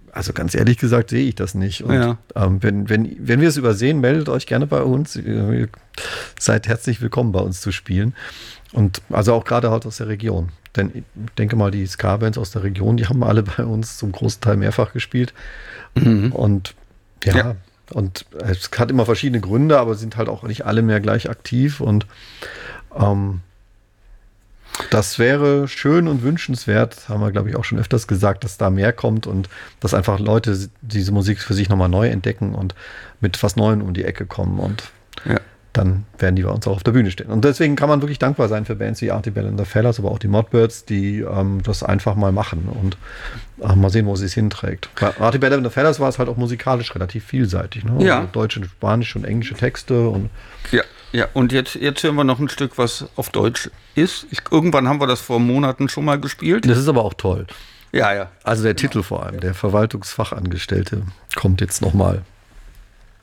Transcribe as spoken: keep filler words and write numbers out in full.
also ganz ehrlich gesagt sehe ich das nicht. Und Ja. ähm, wenn, wenn, wenn wir es übersehen, meldet euch gerne bei uns. Ihr seid herzlich willkommen, bei uns zu spielen. Und also auch gerade halt aus der Region. Denn ich denke mal, die Ska-Bands aus der Region, die haben alle bei uns zum großen Teil mehrfach gespielt. Mhm. Und ja, Ja. und es hat immer verschiedene Gründe, aber sind halt auch nicht alle mehr gleich aktiv. Und ähm, das wäre schön und wünschenswert, haben wir, glaube ich, auch schon öfters gesagt, dass da mehr kommt und dass einfach Leute diese Musik für sich nochmal neu entdecken und mit was Neuem um die Ecke kommen. Und Ja. dann werden die bei uns auch auf der Bühne stehen. Und deswegen kann man wirklich dankbar sein für Bands wie Artie Bell and the Fellers, aber auch die Modbirds, die ähm, das einfach mal machen und äh, mal sehen, wo sie es hinträgt. Bei Artie Bell and the Fellers war es halt auch musikalisch relativ vielseitig. Ne? Ja. Also deutsche, spanische und englische Texte. Und Ja, ja, und jetzt, jetzt hören wir noch ein Stück, was auf Deutsch ist. Ich, irgendwann haben wir das vor Monaten schon mal gespielt. das ist aber auch toll. Ja, ja. Also der Titel vor allem, der Verwaltungsfachangestellte, kommt jetzt nochmal.